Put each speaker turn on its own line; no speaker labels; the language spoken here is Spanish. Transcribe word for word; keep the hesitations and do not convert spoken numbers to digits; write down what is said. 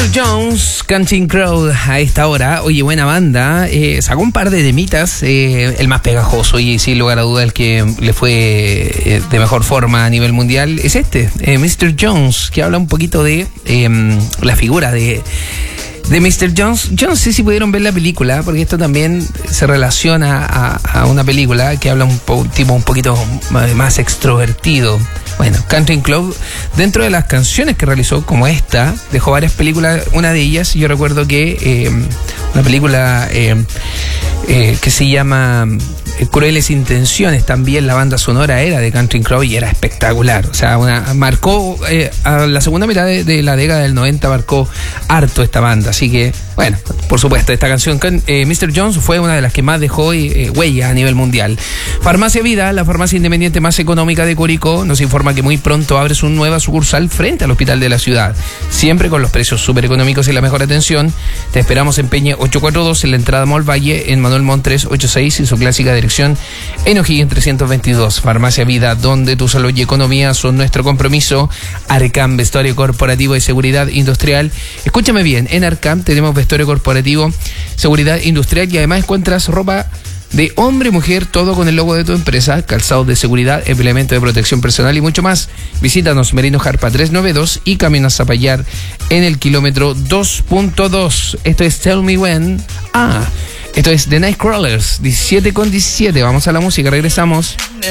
mister Jones, Counting Crow a esta hora. Oye, buena banda. Eh, sacó un par de temitas. Eh, el más pegajoso y sin lugar a duda el que le fue eh, de mejor forma a nivel mundial es este, eh, mister Jones, que habla un poquito de eh, la figura de... de mister Jones. Yo no sé si pudieron ver la película, porque esto también se relaciona a, a una película que habla un po, tipo un poquito más extrovertido. Bueno, Country Club, dentro de las canciones que realizó, como esta, dejó varias películas. Una de ellas, yo recuerdo que eh, una película eh, eh, que se llama Crueles Intenciones, también la banda sonora era de Country Club y era espectacular. O sea, una, marcó eh, a la segunda mitad de, de la década del noventa, marcó harto esta banda. Así que, bueno, por supuesto, esta canción, eh, mister Jones, fue una de las que más dejó eh, huella a nivel mundial. Farmacia Vida, la farmacia independiente más económica de Curicó, nos informa que muy pronto abre su nueva sucursal frente al hospital de la ciudad. Siempre con los precios súper económicos y la mejor atención. Te esperamos en Peña ochocientos cuarenta y dos, en la entrada Mall Valle, en Manuel Montt trescientos ochenta y seis y su clásica dirección en O'Higgins trescientos veintidós. Farmacia Vida, donde tu salud y economía son nuestro compromiso. Arcam, vestuario corporativo y seguridad industrial. Escúchame bien, en Arcam tenemos vestuario corporativo, seguridad industrial y además encuentras ropa de hombre y mujer, todo con el logo de tu empresa, calzados de seguridad, elementos de protección personal y mucho más. Visítanos Merino Jarpa trescientos noventa y dos y Camino a Zapallar en el kilómetro dos punto dos. Esto es Tell Me When. Ah, esto es The Nightcrawlers, diecisiete con diecisiete. Vamos a la música, regresamos.